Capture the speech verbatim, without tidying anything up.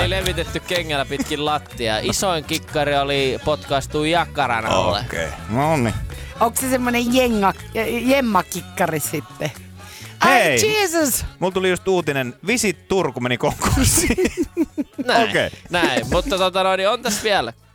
oli levitetty kengällä pitkin lattia. Isoin kikkari oli potkaistu jakkaran alle. Okei, okay. No niin. Onko se semmonen jenga, jemmakikkari sitten? Hei! Ai Jesus! Mulla tuli just uutinen, Visit Turku meni konkurssiin. Näin, Okei. näin. Mutta tota noin, on tässä vielä